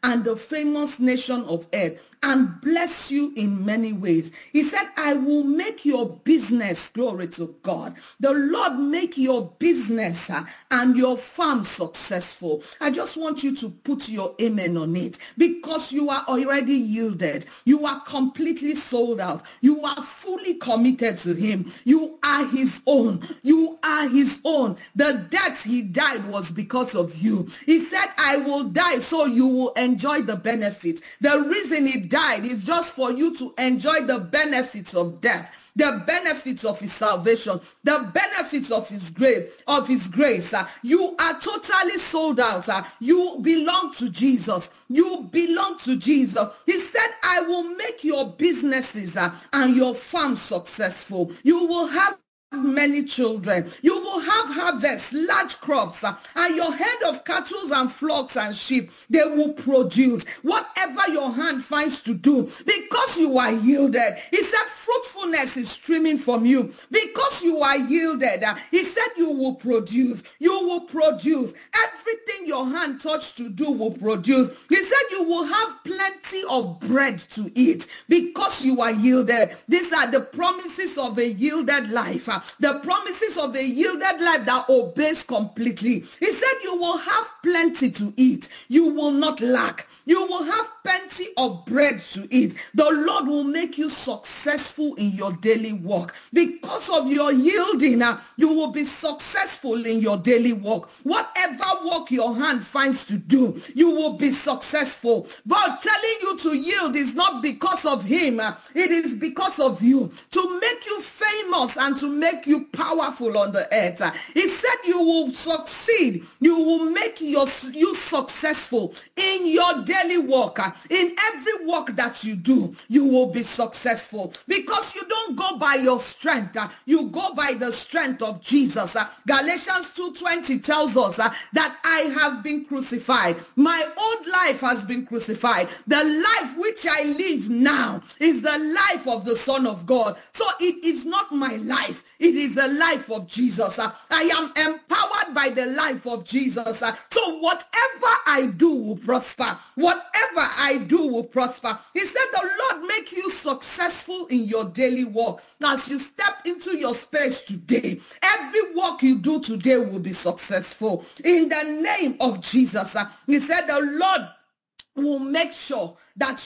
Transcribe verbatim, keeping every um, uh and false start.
and the famous nation of earth and bless you in many ways. He said, I will make your business, glory to God. The Lord make your business uh, and your farm successful. I just want you to put your amen on it because you are already yielded. You are completely sold out. You are fully committed to him. You are his own. You are his own. The death he died was because of you. He said, I will die so you will enjoy the benefits. The reason he died is just for you to enjoy the benefits of death, the benefits of his salvation, the benefits of his grace, of his grace. Uh, you are totally sold out. Uh, you belong to Jesus. You belong to Jesus. He said, I will make your businesses uh, and your farm successful. You will have many children. You will have harvests, large crops, uh, and your head of cattle and flocks and sheep, they will produce whatever your hand finds to do because you are yielded. He said fruitfulness is streaming from you because you are yielded. Uh, he said you will produce. You will produce. Everything your hand touched to do will produce. He said you will have plenty of bread to eat because you are yielded. These are the promises of a yielded life. Uh, The promises of a yielded life that obeys completely. He said you will have plenty to eat. You will not lack. You will have plenty of bread to eat. The Lord will make you successful in your daily work. Because of your yielding, uh, you will be successful in your daily work. Whatever work your hand finds to do, you will be successful. But telling you to yield is not because of him. Uh, it is because of you. To make you famous and to make Make you powerful on the earth. He said you will succeed. You will make your, you successful in your daily work. In every work that you do, you will be successful because you don't go by your strength. You go by the strength of Jesus. Galatians two twenty tells us that I have been crucified. My old life has been crucified. The life which I live now is the life of the Son of God. So it is not my life. It is the life of Jesus. Uh, I am empowered by the life of Jesus. Uh, so whatever I do will prosper. Whatever I do will prosper. He said the Lord make you successful in your daily work. As you step into your space today, every work you do today will be successful. In the name of Jesus. Uh, he said the Lord will make sure that